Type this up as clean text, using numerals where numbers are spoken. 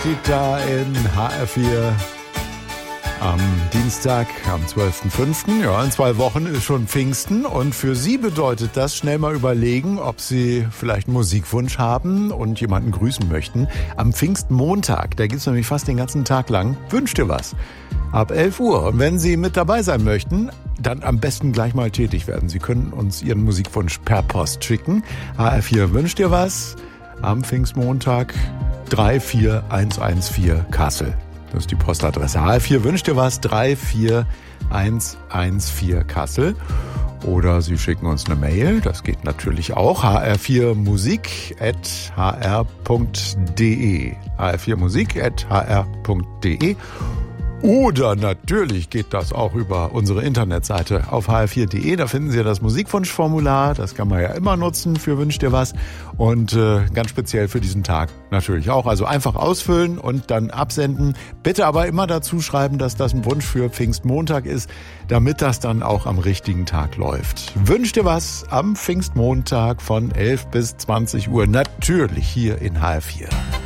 Tita in HR4 am Dienstag, am 12.05. Ja, in 2 Wochen ist schon Pfingsten und für Sie bedeutet das, schnell mal überlegen, ob Sie vielleicht einen Musikwunsch haben und jemanden grüßen möchten. Am Pfingstmontag, da gibt's nämlich fast den ganzen Tag lang Wünsch dir was. Ab 11 Uhr. Und wenn Sie mit dabei sein möchten, dann am besten gleich mal tätig werden. Sie können uns Ihren Musikwunsch per Post schicken. HR4 Wünsch dir was am Pfingstmontag 34114 Kassel. Das ist die Postadresse. HR4 Wünsch dir was 34114 Kassel. Oder Sie schicken uns eine Mail, das geht natürlich auch, hr4musik@hr.de. hr4musik@hr.de. Oder natürlich geht das auch über unsere Internetseite auf hr4.de. Da finden Sie das Musikwunschformular. Das kann man ja immer nutzen für Wünsch dir was. Und ganz speziell für diesen Tag natürlich auch. Also einfach ausfüllen und dann absenden. Bitte aber immer dazu schreiben, dass das ein Wunsch für Pfingstmontag ist, damit das dann auch am richtigen Tag läuft. Wünsch dir was am Pfingstmontag von 11 bis 20 Uhr. Natürlich hier in HR4.